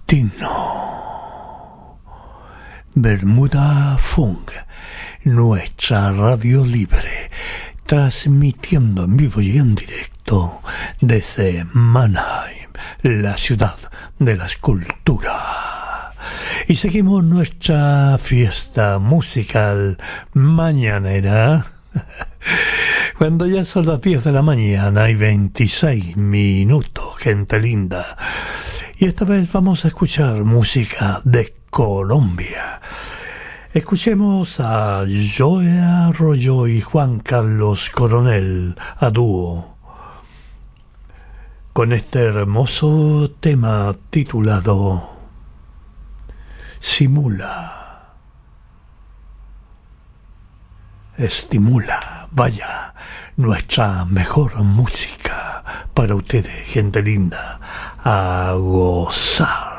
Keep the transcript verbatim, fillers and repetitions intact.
destino. Bermuda Funk, nuestra radio libre, transmitiendo en vivo y en directo desde Mannheim, la ciudad de la escultura. Y seguimos nuestra fiesta musical mañanera. Cuando ya son las diez de la mañana y veintiséis minutos, gente linda. Y esta vez vamos a escuchar música de Colombia. Escuchemos a Joe Arroyo y Juan Carlos Coronel a dúo con este hermoso tema titulado Simula, estimula, vaya, nuestra mejor música para ustedes, gente linda, a gozar.